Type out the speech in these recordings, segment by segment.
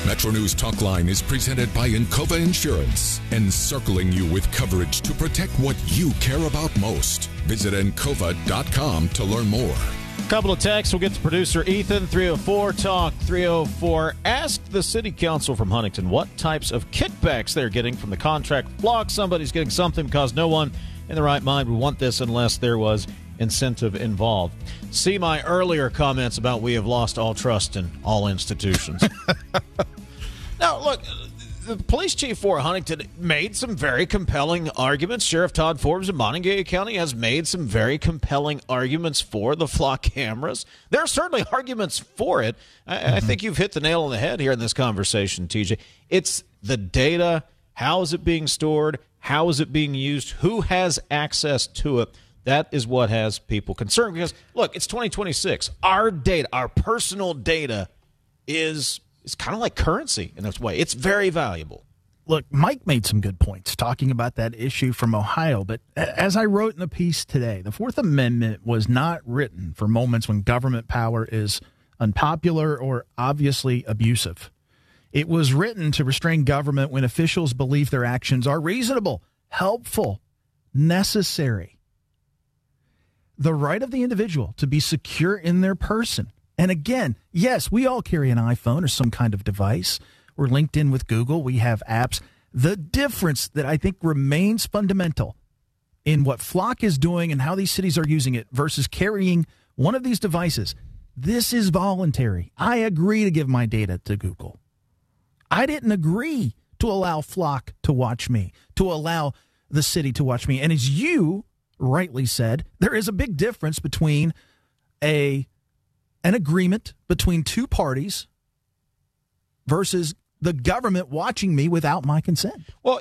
Metro News Talk Line is presented by Encova Insurance, encircling you with coverage to protect what you care about most. Visit Encova.com to learn more. Couple of texts. We'll get to producer Ethan, 304 Talk 304. Ask the city council from Huntington what types of kickbacks they're getting from the contract block. Somebody's getting something because no one in the right mind would want this unless there was incentive involved. See my earlier comments about we have lost all trust in all institutions. Now, look, the police chief for Huntington made some very compelling arguments. Sheriff Todd Forbes in Montague County has made some very compelling arguments for the flock cameras. There are certainly arguments for it. I think you've hit the nail on the head here in this conversation, TJ. It's the data. How is it being stored? How is it being used? Who has access to it? That is what has people concerned because, look, it's 2026. Our data, our personal data is kind of like currency in this way. It's very valuable. Look, Mike made some good points talking about that issue from Ohio, but as I wrote in the piece today, the Fourth Amendment was not written for moments when government power is unpopular or obviously abusive. It was written to restrain government when officials believe their actions are reasonable, helpful, necessary. The right of the individual to be secure in their person. And again, yes, we all carry an iPhone or some kind of device. We're linked in with Google. We have apps. The difference that I think remains fundamental in what Flock is doing and how these cities are using it versus carrying one of these devices, this is voluntary. I agree to give my data to Google. I didn't agree to allow Flock to watch me, to allow the city to watch me. And as you rightly said, there is a big difference between an agreement between two parties versus the government watching me without my consent. Well,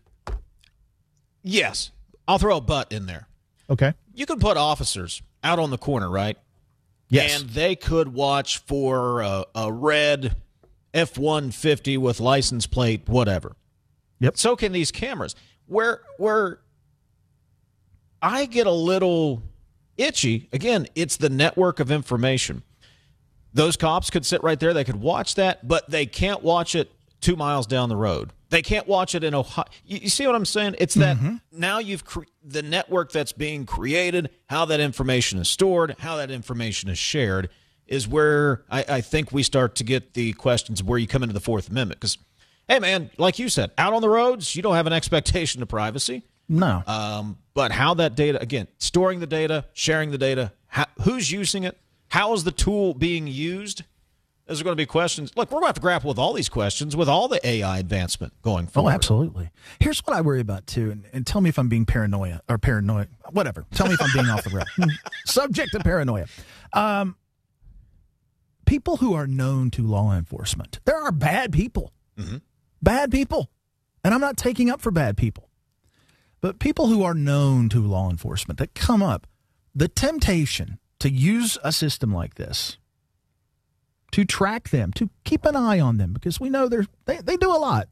yes, I'll throw a but in there. Okay. You can put officers out on the corner, right? Yes. And they could watch for a red F-150 with license plate, whatever. Yep. So can these cameras. Where I get a little itchy, again, it's the network of information. Those cops could sit right there. They could watch that, but they can't watch it 2 miles down the road. They can't watch it in Ohio. You see what I'm saying? It's that now you've the network that's being created, how that information is stored, how that information is shared is where I think we start to get the questions of where you come into the Fourth Amendment. Because, hey, man, like you said, out on the roads, you don't have an expectation of privacy. No. But how that data, again, storing the data, sharing the data, who's using it, how is the tool being used? Those are going to be questions. Look, we're going to have to grapple with all these questions with all the AI advancement going forward. Oh, absolutely. Here's what I worry about, too, and tell me if I'm being paranoid, whatever. Tell me if I'm being off the rail. Subject to paranoia. People who are known to law enforcement, there are bad people. Bad people. And I'm not taking up for bad people. But people who are known to law enforcement that come up, the temptation to use a system like this, to track them, to keep an eye on them, because we know they do a lot.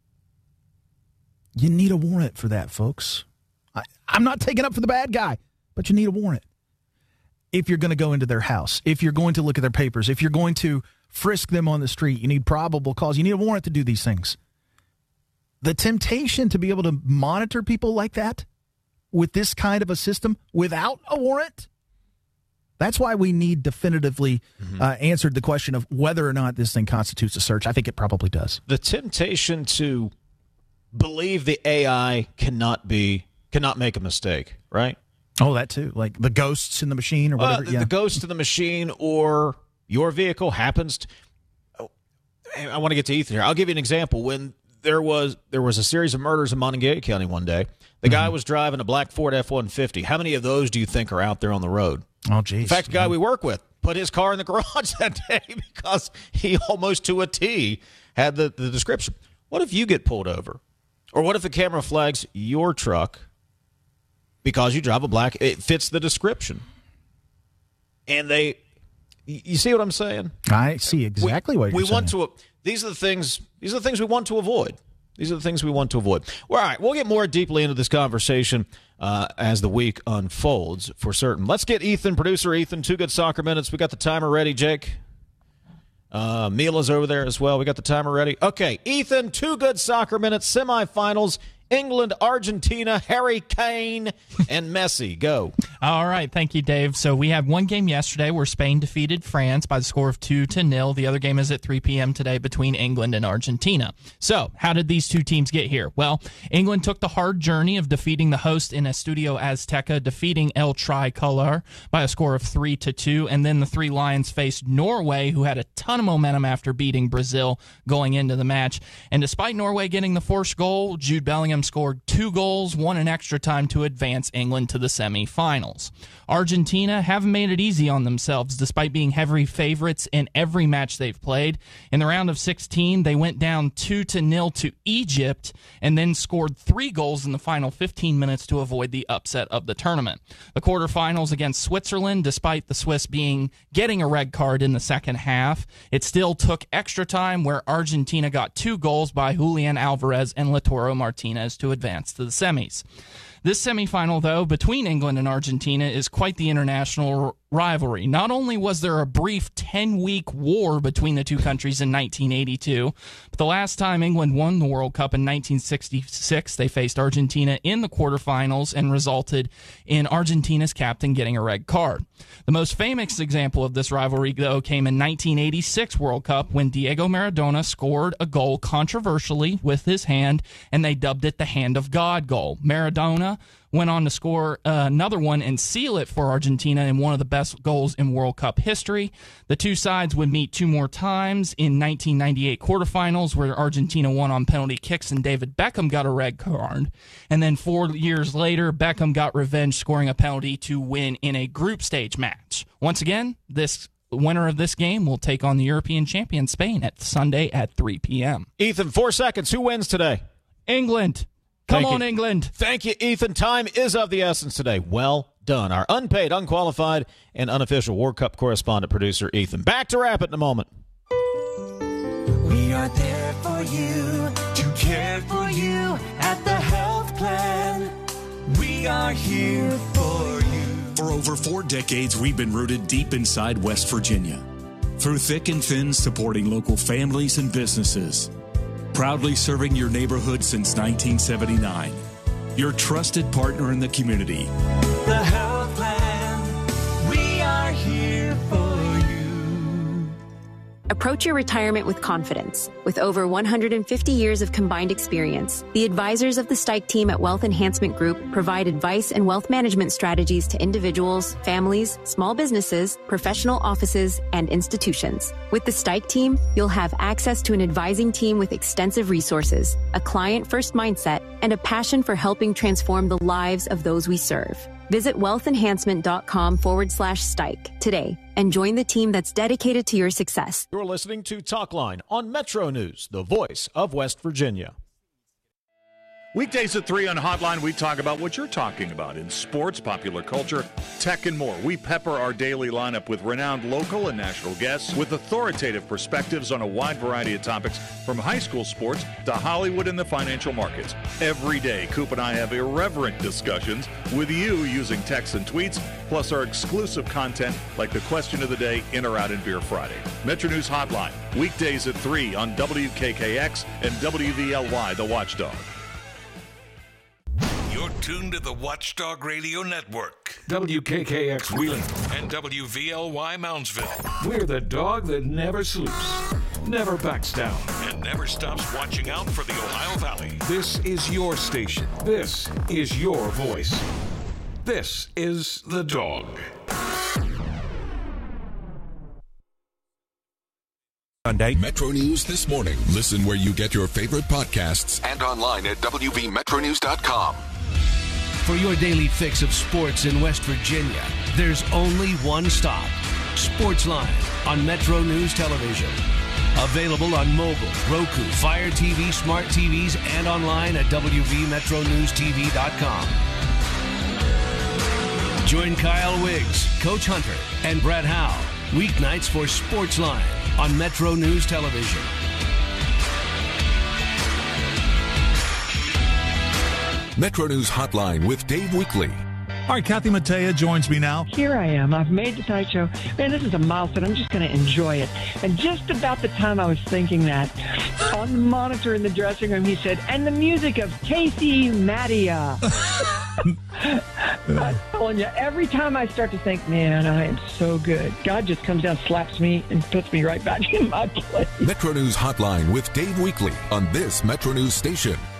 You need a warrant for that, folks. I'm not taking up for the bad guy, but you need a warrant. If you're going to go into their house, if you're going to look at their papers, if you're going to frisk them on the street, you need probable cause. You need a warrant to do these things. The temptation to be able to monitor people like that with this kind of a system without a warrant, that's why we need definitively answered the question of whether or not this thing constitutes a search. I think it probably does. The temptation to believe the AI cannot make a mistake, right? Oh, that too. Like the ghosts in the machine or whatever. The ghost in the machine or your vehicle happens to... I want to get to Ethan here. I'll give you an example. When there was a series of murders in Montague County one day, the guy was driving a black Ford F-150. How many of those do you think are out there on the road? Oh, geez. In fact, the guy we work with put his car in the garage that day because he almost to a T had the description. What if you get pulled over? Or what if the camera flags your truck because you drive a black, it fits the description? And you see what I'm saying? I see exactly what you're saying. These are the things we want to avoid. These are the things we want to avoid. Well, all right, we'll get more deeply into this conversation as the week unfolds, for certain. Let's get Ethan, producer Ethan, 2 good soccer minutes. We got the timer ready, Jake. Mila's over there as well. We got the timer ready. Okay, Ethan, 2 good soccer minutes, semifinals. England, Argentina, Harry Kane, and Messi. Go. All right. Thank you, Dave. So we had one game yesterday where Spain defeated France by the score of 2-0. The other game is at 3 p.m. today between England and Argentina. So how did these two teams get here? Well, England took the hard journey of defeating the host in Estadio Azteca, defeating El Tricolor by a score of 3-2. And then the Three Lions faced Norway, who had a ton of momentum after beating Brazil going into the match. And despite Norway getting the first goal, Jude Bellingham scored 2 goals, 1 in extra time to advance England to the semifinals. Argentina haven't made it easy on themselves despite being heavy favorites in every match they've played. In the round of 16, they went down 2-0 to Egypt and then scored 3 goals in the final 15 minutes to avoid the upset of the tournament. The quarterfinals against Switzerland, despite the Swiss getting a red card in the second half, it still took extra time where Argentina got 2 goals by Julian Alvarez and Lautaro Martinez to advance to the semis. This semifinal, though, between England and Argentina is quite the international rivalry. Not only was there a brief 10-week war between the two countries in 1982, but the last time England won the World Cup in 1966, they faced Argentina in the quarterfinals and resulted in Argentina's captain getting a red card. The most famous example of this rivalry, though, came in 1986 World Cup when Diego Maradona scored a goal controversially with his hand, and they dubbed it the Hand of God goal. Maradona went on to score another one and seal it for Argentina in one of the best goals in World Cup history. The two sides would meet 2 more times in 1998 quarterfinals, where Argentina won on penalty kicks and David Beckham got a red card. And then 4 years later, Beckham got revenge, scoring a penalty to win in a group stage match. Once again, this winner of this game will take on the European champion Spain at Sunday at 3 p.m. Ethan, 4 seconds. Who wins today? England. Come on, England. Thank you, Ethan. Time is of the essence today. Well done. Our unpaid, unqualified, and unofficial World Cup correspondent producer, Ethan. Back to Wrap It in a moment. We are there for you, to care for you at the health plan. We are here for you. For over 4 decades, we've been rooted deep inside West Virginia. Through thick and thin, supporting local families and businesses. Proudly serving your neighborhood since 1979. Your trusted partner in the community. The health plan, we are here for you. Approach your retirement with confidence. With over 150 years of combined experience, the advisors of the Stike team at Wealth Enhancement Group provide advice and wealth management strategies to individuals, families, small businesses, professional offices, and institutions. With the Stike team, you'll have access to an advising team with extensive resources, a client-first mindset, and a passion for helping transform the lives of those we serve. Visit wealthenhancement.com/Stike today and join the team that's dedicated to your success. You're listening to Talkline on Metro News, the voice of West Virginia. Weekdays at 3 on Hotline, we talk about what you're talking about in sports, popular culture, tech, and more. We pepper our daily lineup with renowned local and national guests with authoritative perspectives on a wide variety of topics, from high school sports to Hollywood and the financial markets. Every day, Coop and I have irreverent discussions with you using texts and tweets, plus our exclusive content like the question of the day, In or Out in Beer Friday. Metro News Hotline, weekdays at 3 on WKKX and WVLY, The Watchdog. You're tuned to the Watchdog Radio Network. WKKX Wheeling. And WVLY Moundsville. We're the dog that never sleeps, never backs down, and never stops watching out for the Ohio Valley. This is your station. This is your voice. This is The Dog. Sunday. Metro News This Morning. Listen where you get your favorite podcasts and online at WVMetroNews.com. For your daily fix of sports in West Virginia, there's only one stop. Sportsline on Metro News Television. Available on mobile, Roku, Fire TV, smart TVs, and online at WVMetroNewsTV.com. Join Kyle Wiggs, Coach Hunter, and Brett Howe weeknights for Sportsline on Metro News Television. Metro News Hotline with Dave Weekley. All right, Kathy Mattea joins me now. Here I am. I've made the Tonight Show. Man, this is a milestone. I'm just going to enjoy it. And just about the time I was thinking that, on the monitor in the dressing room, he said, and the music of Casey Mattea. I'm telling you, every time I start to think, man, I am so good, God just comes down, slaps me, and puts me right back in my place. Metro News Hotline with Dave Weekley on this Metro News station.